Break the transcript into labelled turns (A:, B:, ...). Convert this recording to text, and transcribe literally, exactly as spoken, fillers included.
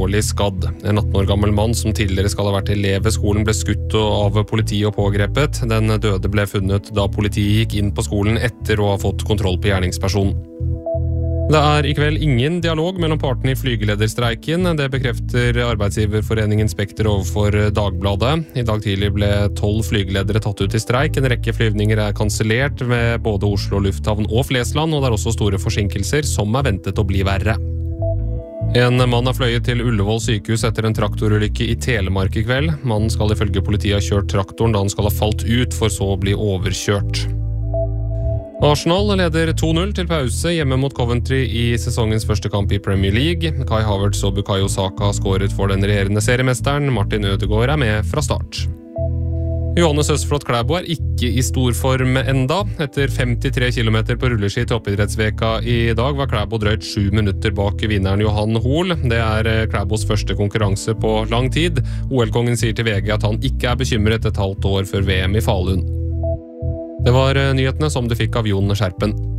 A: alvorlig skadd. En atten år gammel mann som tidligere skal ha vært elev ved skolen ble skutt av politiet og pågrepet. Den døde ble funnet da politiet gikk inn på skolen etter å ha fått kontroll på gjerningspersonen. Det er i kveld ingen dialog mellom partene i flygelederstreiken. Det bekrefter arbeidsgiverforeningen Spekter overfor Dagbladet. I dag tidlig ble tolv flygeledere tatt ut i streik. En rekke flyvninger er kansellert ved både Oslo Lufthavn og Flesland, og det er også store forsinkelser som er ventet å bli verre. En mann er fløyet til Ullevål sykehus etter en traktorulykke i Telemark i kveld. Mannen skal ifølge politiet ha kjørt traktoren da han skal ha falt ut for så å bli overkjørt. Arsenal leder to null til pause hjemme mot Coventry i sesongens første kamp i Premier League. Kai Havertz og Bukayo Saka har skåret for den regjerende seriemesteren. Martin Ødegaard er med fra start. Johannes Østflot Klæbo er ikke i stor form enda. Etter femtitre kilometer på rulleski i toppidrettsveka i dag var Klæbo drøyt sju minutter bak vinneren Johan Hoel. Det er Klæbos første konkurranse på lang tid. O L-kongen sier til V G at han ikke er bekymret et halvt år før V M i Falun. Det var nyhetene som du fikk av Jon Skjerpen.